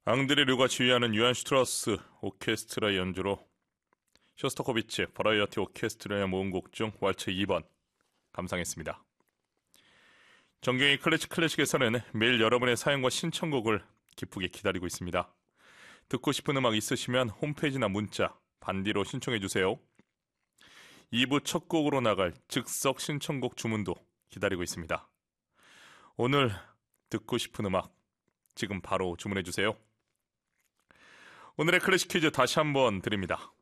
앙드레 류가 지휘하는 유한 슈트라우스 오케스트라 연주로 쇼스타코비치 버라이어티 오케스트라의 모음곡 중 왈츠 2번 감상했습니다. 정경희 클래식에서는 매일 여러분의 사연과 신청곡을 기쁘게 기다리고 있습니다. 듣고 싶은 음악 있으시면 홈페이지나 문자 반디로 신청해주세요. 2부 첫 곡으로 나갈 즉석 신청곡 주문도 기다리고 있습니다. 오늘 듣고 싶은 음악 지금 바로 주문해주세요. 오늘의 클래식 퀴즈 다시 한번 드립니다.